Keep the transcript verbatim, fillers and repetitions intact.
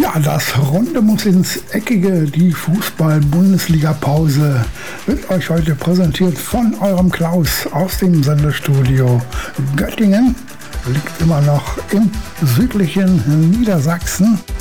Ja, das Runde muss ins Eckige. Die Fußball-Bundesliga-Pause wird euch heute präsentiert von eurem Klaus aus dem Sendestudio Göttingen. Liegt immer noch im südlichen Niedersachsen.